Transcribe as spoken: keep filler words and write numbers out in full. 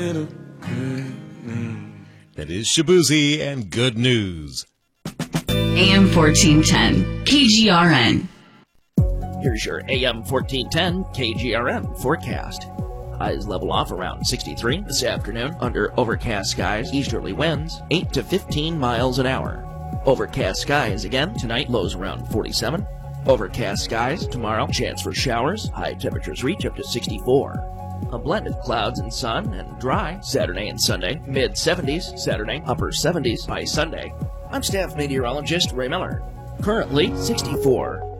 That is Shabuzi and good news. A M fourteen ten, K G R N. Here's your A M fourteen ten K G R N forecast. Highs level off around sixty-three this afternoon under overcast skies, easterly winds, eight to fifteen miles an hour. Overcast skies again tonight, lows around forty-seven. Overcast skies tomorrow, chance for showers, high temperatures reach up to sixty-four. A blend of clouds and sun and dry Saturday and Sunday, mid seventies Saturday, upper seventies by Sunday. I'm staff meteorologist Ray Miller. Currently sixty-four.